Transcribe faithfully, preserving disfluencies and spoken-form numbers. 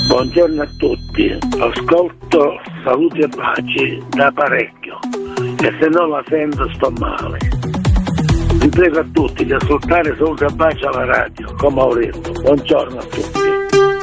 Buongiorno a tutti, ascolto saluti e baci da parecchio e se non la sento sto male. Vi prego a tutti di ascoltare saluti e baci alla radio, come ho detto. Buongiorno a tutti.